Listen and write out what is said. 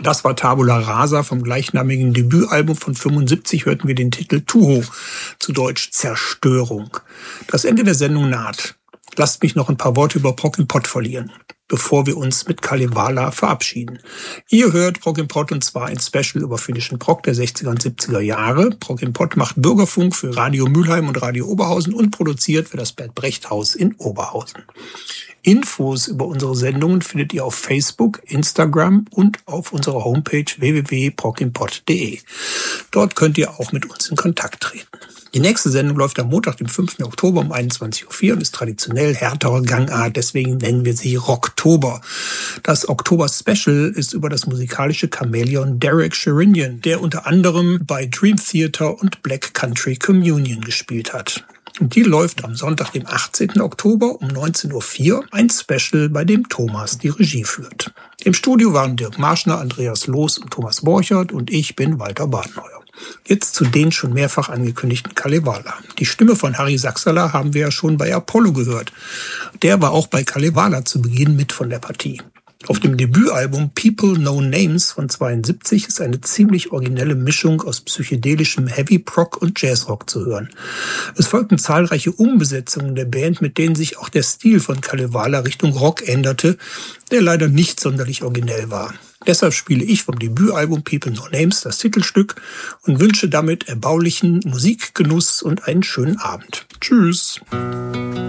Das war Tabula Rasa. Vom gleichnamigen Debütalbum von 75 hörten wir den Titel Tuho, zu Deutsch Zerstörung. Das Ende der Sendung naht. Lasst mich noch ein paar Worte über Prog im Pott verlieren, bevor wir uns mit Kalevala verabschieden. Ihr hört Prog im Pott, und zwar ein Special über finnischen Prog der 60er und 70er Jahre. Prog im Pott macht Bürgerfunk für Radio Mülheim und Radio Oberhausen und produziert für das Bert Brecht Haus in Oberhausen. Infos über unsere Sendungen findet ihr auf Facebook, Instagram und auf unserer Homepage www.progimpod.de. Dort könnt ihr auch mit uns in Kontakt treten. Die nächste Sendung läuft am Montag, dem 5. Oktober um 21.04 Uhr und ist traditionell härtere Gangart, deswegen nennen wir sie Rocktober. Das Oktober-Special ist über das musikalische Chamäleon Derek Sherinian, der unter anderem bei Dream Theater und Black Country Communion gespielt hat. Und die läuft am Sonntag, dem 18. Oktober um 19.04 Uhr, ein Special, bei dem Thomas die Regie führt. Im Studio waren Dirk Marschner, Andreas Loos und Thomas Borchert und ich bin Walter Badenheuer. Jetzt zu den schon mehrfach angekündigten Kalevala. Die Stimme von Harry Sachsala haben wir ja schon bei Apollo gehört. Der war auch bei Kalevala zu Beginn mit von der Partie. Auf dem Debütalbum People No Names von 72 ist eine ziemlich originelle Mischung aus psychedelischem Heavy Prog und Jazzrock zu hören. Es folgten zahlreiche Umbesetzungen der Band, mit denen sich auch der Stil von Kalevala Richtung Rock änderte, der leider nicht sonderlich originell war. Deshalb spiele ich vom Debütalbum People No Names das Titelstück und wünsche damit erbaulichen Musikgenuss und einen schönen Abend. Tschüss!